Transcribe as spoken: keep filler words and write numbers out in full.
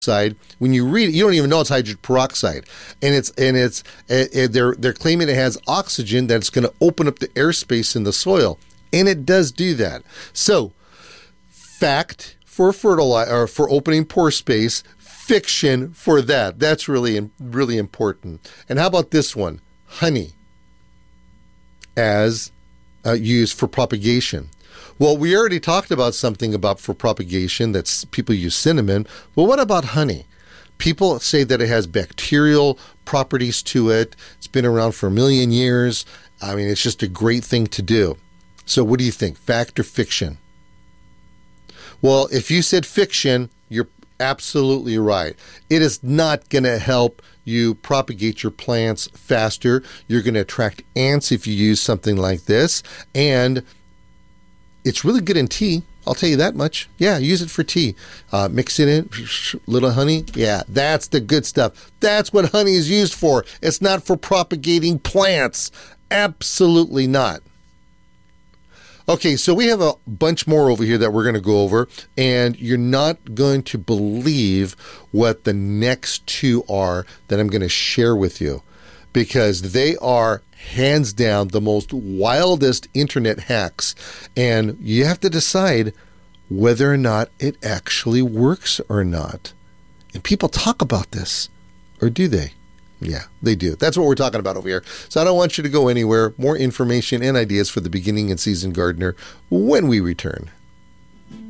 Side, when you read it, you don't even know it's hydrogen peroxide, and it's and it's uh, they're they're claiming it has oxygen that's going to open up the airspace in the soil, and it does do that. So, fact for fertilizer or for opening pore space, fiction for that. That's really really important. And how about this one? Honey as uh, used for propagation. Well, we already talked about something about for propagation that's people use cinnamon. Well, what about honey? People say that it has bacterial properties to it. It's been around for a million years. I mean, it's just a great thing to do. So what do you think? Fact or fiction? Well, if you said fiction, you're absolutely right. It is not going to help you propagate your plants faster. You're going to attract ants if you use something like this. And it's really good in tea. I'll tell you that much. Yeah, use it for tea. Uh, mix it in, little honey. Yeah, that's the good stuff. That's what honey is used for. It's not for propagating plants. Absolutely not. Okay, so we have a bunch more over here that we're going to go over, and you're not going to believe what the next two are that I'm going to share with you, because they are hands down the most wildest internet hacks, and you have to decide whether or not it actually works or not. And people talk about this, or do they? Yeah, they do. That's what we're talking about over here. So I don't want you to go anywhere. More information and ideas for the beginning and seasoned gardener when we return.